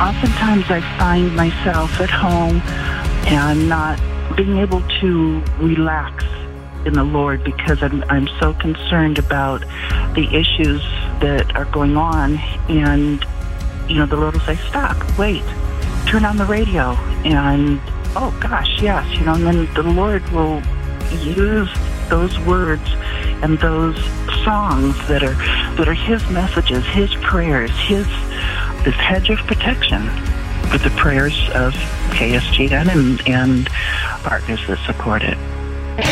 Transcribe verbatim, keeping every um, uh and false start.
oftentimes I find myself at home and not being able to relax in the Lord because I'm, I'm so concerned about the issues that are going on. And, you know, the Lord will say, stop, wait, turn on the radio. And, oh, gosh, yes, you know, and then the Lord will use those words and those songs that are that are His messages, His prayers, His this hedge of protection with the prayers of K S G N and, and partners that support it.